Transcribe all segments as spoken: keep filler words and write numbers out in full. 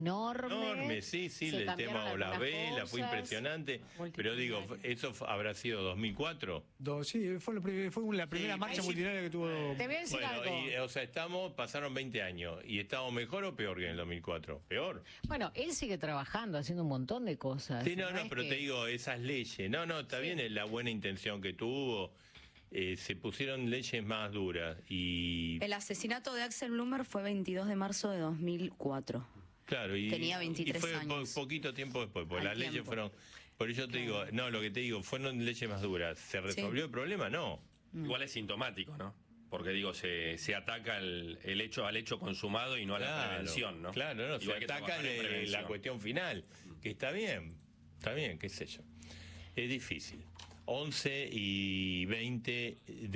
enorme. Enorme, sí, sí, el tema Olas Velas fue impresionante. Pero digo, ¿eso habrá sido dos mil cuatro? Do, sí, fue, lo, fue la primera sí, marcha sí, multitudinaria que tuvo. Te voy a decir bueno, algo. Y, o sea, estamos, pasaron veinte años y estamos mejor o peor que en el dos mil cuatro. Peor. Bueno, él sigue trabajando, haciendo un montón de cosas. Sí, no, no, no pero que... te digo, esas leyes. No, no, está sí. bien la buena intención que tuvo. Eh, se pusieron leyes más duras y... El asesinato de Axel Blumberg fue veintidós de marzo de dos mil cuatro. Claro, y, tenía veintitrés y fue años. Po, poquito tiempo después, porque Al las leyes tiempo. fueron... Por eso te claro. digo, no, lo que te digo, fueron leyes más duras. ¿Se resolvió sí. el problema? No. Mm. Igual es sintomático, ¿no? Porque digo, se, se ataca el, el hecho al hecho consumado y no a claro, la prevención, ¿no? Claro, no, se ataca de, la cuestión final, que está bien, está bien, qué sé yo. Es difícil. once y veinte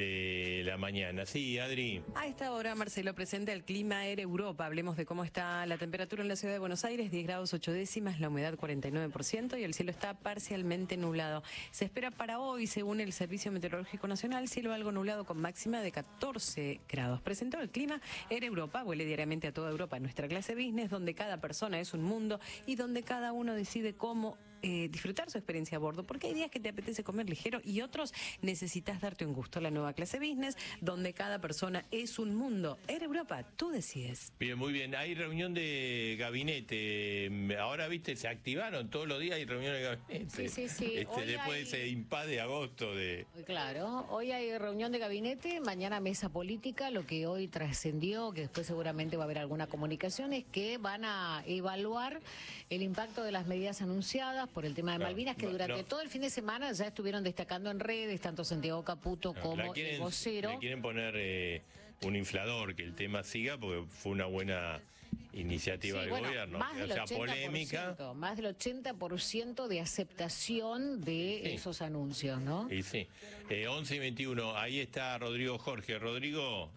de la mañana. Sí, Adri. A esta hora, Marcelo, presenta el clima Air Europa. Hablemos de cómo está la temperatura en la ciudad de Buenos Aires, diez grados ocho décimas, la humedad cuarenta y nueve por ciento y el cielo está parcialmente nublado. Se espera para hoy, según el Servicio Meteorológico Nacional, cielo algo nublado con máxima de catorce grados. Presentó el clima Air Europa, vuele diariamente a toda Europa, nuestra clase business, donde cada persona es un mundo y donde cada uno decide cómo Eh, disfrutar su experiencia a bordo, porque hay días que te apetece comer ligero y otros necesitas darte un gusto. La nueva clase business, donde cada persona es un mundo. Air Europa, tú decides. Bien, muy bien. Hay reunión de gabinete. Ahora, viste, se activaron todos los días, hay reuniones de gabinete. Sí, sí, sí. Este, después hay... de ese impas de agosto de... Claro, hoy hay reunión de gabinete, mañana mesa política. Lo que hoy trascendió, que después seguramente va a haber alguna comunicación, es que van a evaluar el impacto de las medidas anunciadas por el tema de Malvinas, que durante no. todo el fin de semana ya estuvieron destacando en redes, tanto Santiago Caputo no, como quieren, el vocero. Le quieren poner eh, un inflador, que el tema siga, porque fue una buena iniciativa sí, del bueno, gobierno. Más del o sea, polémica. Más del ochenta por ciento de aceptación de sí. esos anuncios, ¿no? Y sí. Eh, once y veintiuno, ahí está Rodrigo Jorge. Rodrigo...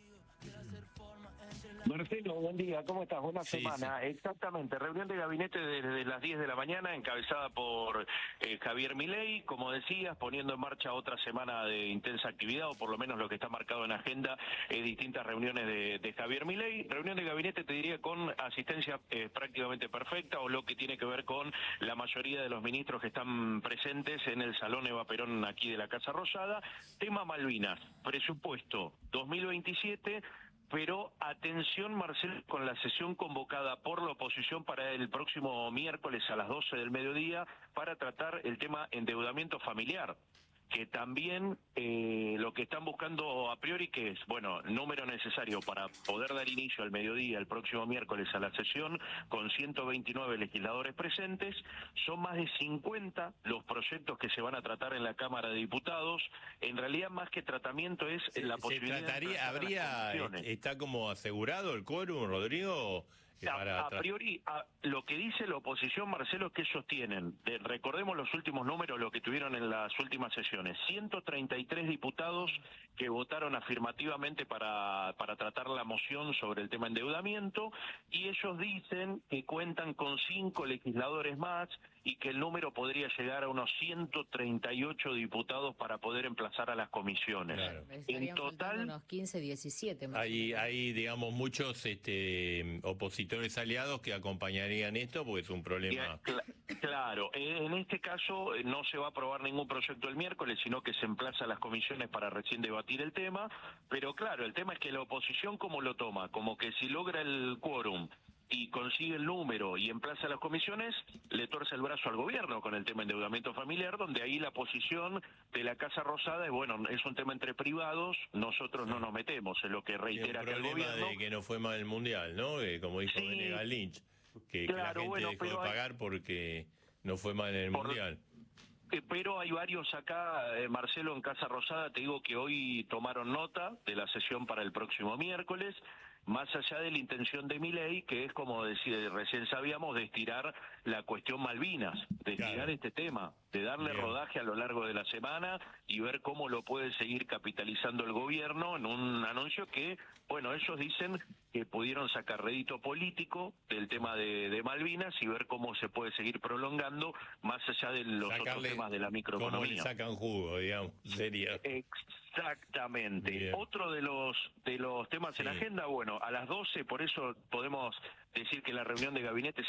Marcelo, buen día, ¿cómo estás? Buena sí, semana. Sí. Exactamente, reunión de gabinete desde las diez de la mañana, encabezada por eh, Javier Milei, como decías, poniendo en marcha otra semana de intensa actividad, o por lo menos lo que está marcado en agenda, eh, distintas reuniones de, de Javier Milei. Reunión de gabinete, te diría, con asistencia eh, prácticamente perfecta, o lo que tiene que ver con la mayoría de los ministros que están presentes en el Salón Eva Perón aquí de la Casa Rosada. Tema Malvinas, presupuesto dos mil veintisiete... Pero atención, Marcelo, con la sesión convocada por la oposición para el próximo miércoles a las doce del mediodía para tratar el tema endeudamiento familiar, que también eh, lo que están buscando a priori, que es, bueno, número necesario para poder dar inicio al mediodía el próximo miércoles a la sesión con ciento veintinueve legisladores presentes. Son más de cincuenta los proyectos que se van a tratar en la Cámara de Diputados. En realidad, más que tratamiento, es se, la se posibilidad trataría, de habría, ¿está como asegurado el quórum, Rodrigo? A, a priori, a, lo que dice la oposición, Marcelo, es que ellos tienen, de, recordemos los últimos números, lo que tuvieron en las últimas sesiones, ciento treinta y tres diputados que votaron afirmativamente para, para tratar la moción sobre el tema endeudamiento, y ellos dicen que cuentan con cinco legisladores más y que el número podría llegar a unos ciento treinta y ocho diputados para poder emplazar a las comisiones. Claro. En total, unos quince, diecisiete. Más hay, hay, digamos, muchos este, opositores aliados que acompañarían esto, porque es un problema. Cl claro, en este caso no se va a aprobar ningún proyecto el miércoles, sino que se emplaza a las comisiones para recién debatir el tema. Pero claro, el tema es que la oposición, ¿cómo lo toma? Como que si logra el quórum y consigue el número y emplaza las comisiones, le tuerce el brazo al gobierno con el tema de endeudamiento familiar, donde ahí la posición de la Casa Rosada es, bueno, es un tema entre privados, nosotros no nos metemos, es lo que reitera que el gobierno... de que no fue mal el Mundial, ¿no? Eh, como dijo sí, Venegas Lynch, que, claro, que la gente bueno, dejó de pagar hay... porque no fue mal en el Por... Mundial. Pero hay varios acá, eh, Marcelo, en Casa Rosada, te digo que hoy tomaron nota de la sesión para el próximo miércoles, más allá de la intención de Milei, que es, como decía, recién sabíamos, de estirar la cuestión Malvinas, de estirar claro. este tema. de darle Bien. rodaje a lo largo de la semana y ver cómo lo puede seguir capitalizando el gobierno en un anuncio que, bueno, ellos dicen que pudieron sacar rédito político del tema de, de Malvinas y ver cómo se puede seguir prolongando más allá de los Sacarle otros temas de la cómo le microeconomía. sacan jugo, digamos, sería. Exactamente. Bien. Otro de los de los temas en Sí. agenda, bueno, a las doce, por eso podemos decir que la reunión de gabinete